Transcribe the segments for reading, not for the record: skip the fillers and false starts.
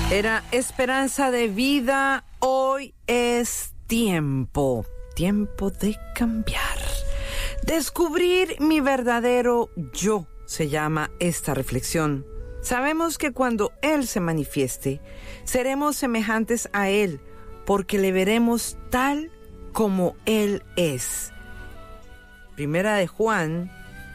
Era esperanza de vida. Hoy es tiempo de cambiar. Descubrir mi verdadero yo, se llama esta reflexión. Sabemos que cuando Él se manifieste, seremos semejantes a Él, porque le veremos tal como Él es. Primera de Juan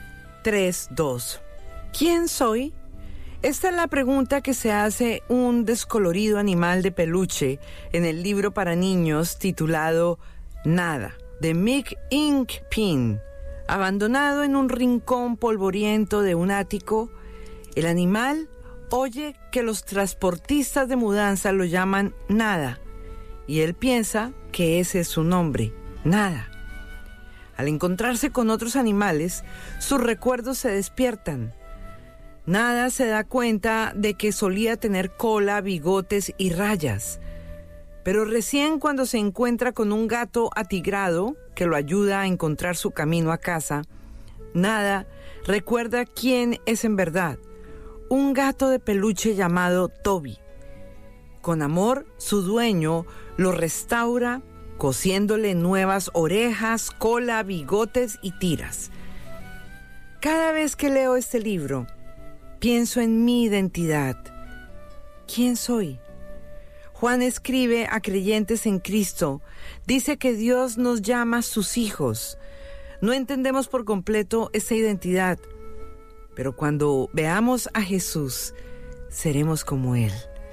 3:2. ¿Quién soy? Esta es la pregunta que se hace un descolorido animal de peluche en el libro para niños titulado Nada, de Mick Ink Pin. Abandonado en un rincón polvoriento de un ático, el animal oye que los transportistas de mudanza lo llaman Nada, y él piensa que ese es su nombre, Nada. Al encontrarse con otros animales, sus recuerdos se despiertan. Nada se da cuenta de que solía tener cola, bigotes y rayas. Pero recién cuando se encuentra con un gato atigrado que lo ayuda a encontrar su camino a casa, Nada recuerda quién es en verdad, un gato de peluche llamado Toby. Con amor, su dueño lo restaura, cosiéndole nuevas orejas, cola, bigotes y tiras. Cada vez que leo este libro, pienso en mi identidad. ¿Quién soy? Juan escribe a creyentes en Cristo. Dice que Dios nos llama sus hijos. No entendemos por completo esa identidad, pero cuando veamos a Jesús, seremos como Él.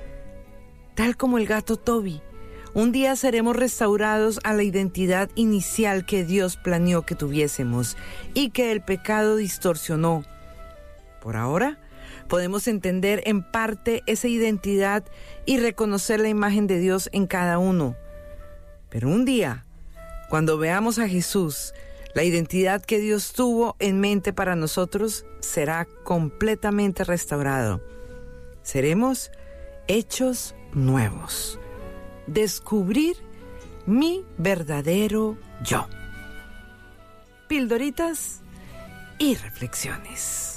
Tal como el gato Toby, un día seremos restaurados a la identidad inicial que Dios planeó que tuviésemos y que el pecado distorsionó. Por ahora, podemos entender en parte esa identidad y reconocer la imagen de Dios en cada uno. Pero un día, cuando veamos a Jesús, la identidad que Dios tuvo en mente para nosotros será completamente restaurado. Seremos hechos nuevos. Descubrir mi verdadero yo. Pildoritas y reflexiones.